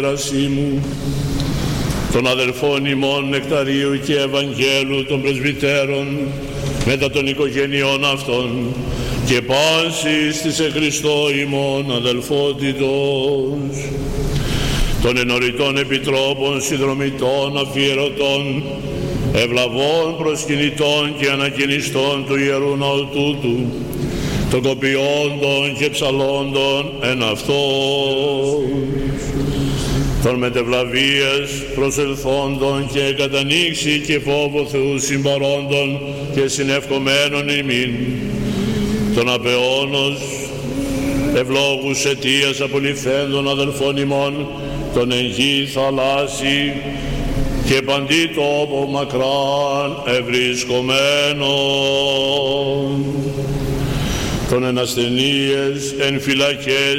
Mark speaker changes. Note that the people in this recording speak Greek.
Speaker 1: μου, των αδελφών ημών Νεκταρίου και Ευαγγέλου των πρεσβυτέρων μετά των οικογενειών αυτών και πάσης της εν Χριστώ ημών αδελφότητος, των ενωριτών επιτρόπων, συνδρομητών, αφιερωτών, ευλαβών, προσκυνητών και ανακοινιστών του Ιερού Ναού τούτου, των κοπιόντων και ψαλόντων εν αυτό, των μετευλαβίας προσελθόντων και κατανοίξει και φόβο Θεού συμπαρώντων και συνευκομένων ημίν, των απεώνος ευλόγους αιτίας απολυθέντων αδελφών ημών, των εν γη θαλάσσι και παντί τόπο μακράν ευρισκομένων, των εν ασθενείες, εν φυλακές